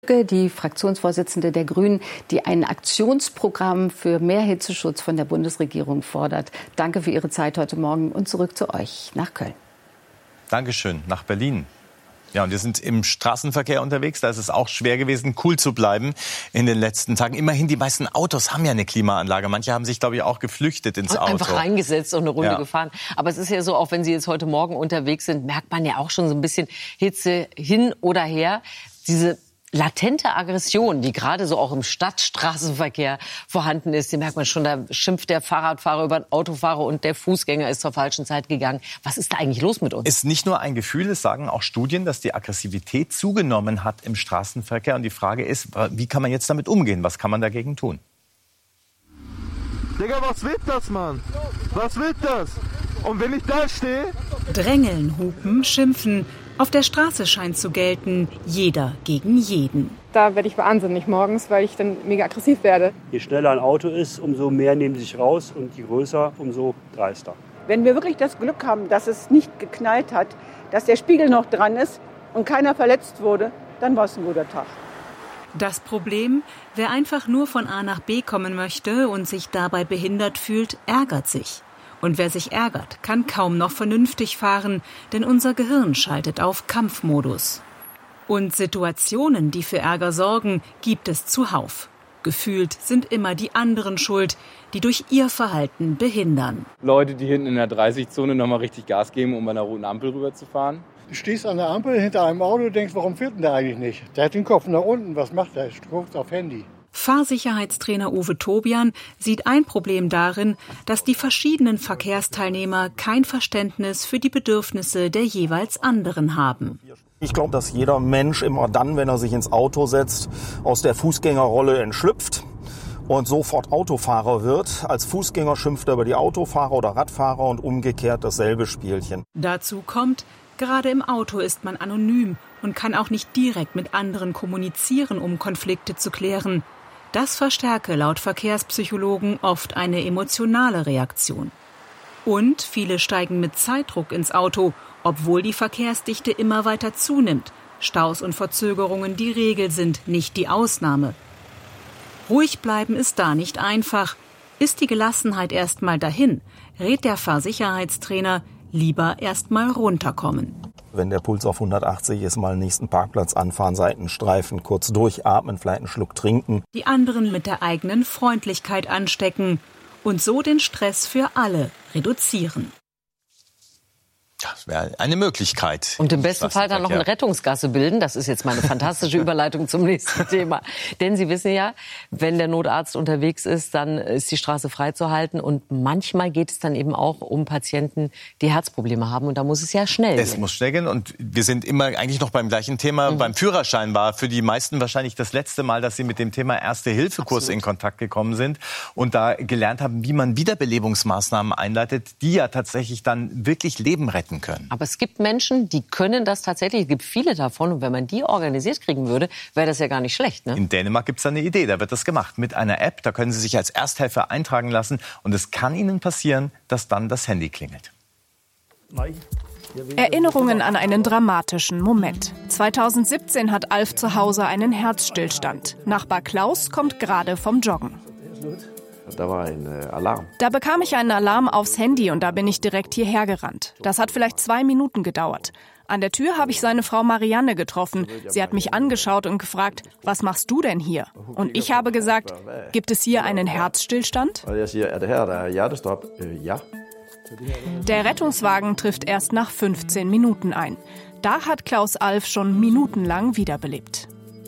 Die Fraktionsvorsitzende der Grünen, die ein Aktionsprogramm für mehr Hitzeschutz von der Bundesregierung fordert. Danke für Ihre Zeit heute Morgen und zurück zu euch nach Köln. Dankeschön, nach Berlin. Ja, und wir sind im Straßenverkehr unterwegs. Da ist es auch schwer gewesen, cool zu bleiben in den letzten Tagen. Immerhin, die meisten Autos haben ja eine Klimaanlage. Manche haben sich, glaube ich, auch geflüchtet ins Auto. Einfach reingesetzt und eine Runde gefahren. Aber es ist ja so, auch wenn Sie jetzt heute Morgen unterwegs sind, merkt man ja auch schon so ein bisschen Hitze hin oder her. Diese latente Aggression, die gerade so auch im Stadtstraßenverkehr vorhanden ist, die merkt man schon, da schimpft der Fahrradfahrer über den Autofahrer und der Fußgänger ist zur falschen Zeit gegangen. Was ist da eigentlich los mit uns? Ist nicht nur ein Gefühl, es sagen auch Studien, dass die Aggressivität zugenommen hat im Straßenverkehr. Und die Frage ist, wie kann man jetzt damit umgehen? Was kann man dagegen tun? Digga, was will das, Mann? Was will das? Und wenn ich da stehe? Drängeln, hupen, schimpfen. Auf der Straße scheint zu gelten, jeder gegen jeden. Da werde ich wahnsinnig morgens, weil ich dann mega aggressiv werde. Je schneller ein Auto ist, umso mehr nehmen sie sich raus und je größer, umso dreister. Wenn wir wirklich das Glück haben, dass es nicht geknallt hat, dass der Spiegel noch dran ist und keiner verletzt wurde, dann war es ein guter Tag. Das Problem, wer einfach nur von A nach B kommen möchte und sich dabei behindert fühlt, ärgert sich. Und wer sich ärgert, kann kaum noch vernünftig fahren, denn unser Gehirn schaltet auf Kampfmodus. Und Situationen, die für Ärger sorgen, gibt es zuhauf. Gefühlt sind immer die anderen schuld, die durch ihr Verhalten behindern. Leute, die hinten in der 30-Zone noch mal richtig Gas geben, um bei einer roten Ampel rüberzufahren. Du stehst an der Ampel hinter einem Auto und denkst, warum fährt denn der eigentlich nicht? Der hat den Kopf nach unten, was macht er? Er guckt auf Handy. Fahrsicherheitstrainer Uwe Tobian sieht ein Problem darin, dass die verschiedenen Verkehrsteilnehmer kein Verständnis für die Bedürfnisse der jeweils anderen haben. Ich glaube, dass jeder Mensch immer dann, wenn er sich ins Auto setzt, aus der Fußgängerrolle entschlüpft und sofort Autofahrer wird. Als Fußgänger schimpft er über die Autofahrer oder Radfahrer und umgekehrt dasselbe Spielchen. Dazu kommt, gerade im Auto ist man anonym und kann auch nicht direkt mit anderen kommunizieren, um Konflikte zu klären. Das verstärke laut Verkehrspsychologen oft eine emotionale Reaktion. Und viele steigen mit Zeitdruck ins Auto, obwohl die Verkehrsdichte immer weiter zunimmt. Staus und Verzögerungen die Regel sind, nicht die Ausnahme. Ruhig bleiben ist da nicht einfach. Ist die Gelassenheit erstmal dahin, rät der Fahrsicherheitstrainer, lieber erstmal runterkommen. Wenn der Puls auf 180 ist, mal nächsten Parkplatz anfahren, Seitenstreifen, kurz durchatmen, vielleicht einen Schluck trinken. Die anderen mit der eigenen Freundlichkeit anstecken und so den Stress für alle reduzieren. Das wäre eine Möglichkeit. Und im besten Fall dann noch eine Rettungsgasse bilden. Das ist jetzt mal eine fantastische Überleitung zum nächsten Thema. Denn Sie wissen ja, wenn der Notarzt unterwegs ist, dann ist die Straße freizuhalten. Und manchmal geht es dann eben auch um Patienten, die Herzprobleme haben. Und da muss es ja schnell gehen. Es muss schnell gehen. Und wir sind immer eigentlich noch beim gleichen Thema. Beim Führerschein war für die meisten wahrscheinlich das letzte Mal, dass sie mit dem Thema Erste-Hilfe-Kurs in Kontakt gekommen sind. Und da gelernt haben, wie man Wiederbelebungsmaßnahmen einleitet, die ja tatsächlich dann wirklich Leben retten können. Aber es gibt Menschen, die können das tatsächlich. Es gibt viele davon. Und wenn man die organisiert kriegen würde, wäre das ja gar nicht schlecht. Ne? In Dänemark gibt es da eine Idee. Da wird das gemacht mit einer App. Da können Sie sich als Ersthelfer eintragen lassen. Und es kann Ihnen passieren, dass dann das Handy klingelt. Erinnerungen an einen dramatischen Moment. 2017 hat Alf zu Hause einen Herzstillstand. Nachbar Klaus kommt gerade vom Joggen. Da war ein Alarm. Da bekam ich einen Alarm aufs Handy und da bin ich direkt hierher gerannt. Das hat vielleicht 2 Minuten gedauert. An der Tür habe ich seine Frau Marianne getroffen. Sie hat mich angeschaut und gefragt, was machst du denn hier? Und ich habe gesagt, gibt es hier einen Herzstillstand? Der Rettungswagen trifft erst nach 15 Minuten ein. Da hat Klaus Alf schon minutenlang wiederbelebt.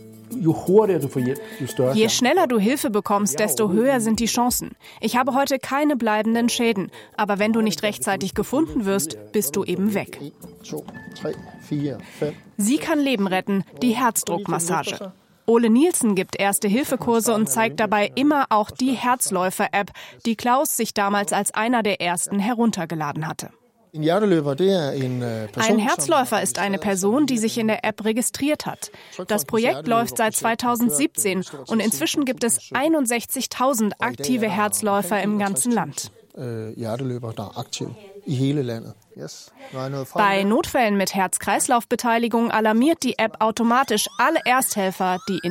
Je schneller du Hilfe bekommst, desto höher sind die Chancen. Ich habe heute keine bleibenden Schäden. Aber wenn du nicht rechtzeitig gefunden wirst, bist du eben weg. Sie kann Leben retten, die Herzdruckmassage. Ole Nielsen gibt Erste-Hilfe-Kurse und zeigt dabei immer auch die Herzläufer-App, die Klaus sich damals als einer der ersten heruntergeladen hatte. Ein Herzläufer ist eine Person, die sich in der App registriert hat. Das Projekt läuft seit 2017 und inzwischen gibt es 61.000 aktive Herzläufer im ganzen Land. Bei Notfällen mit Herz-Kreislauf-Beteiligung alarmiert die App automatisch alle Ersthelfer, die in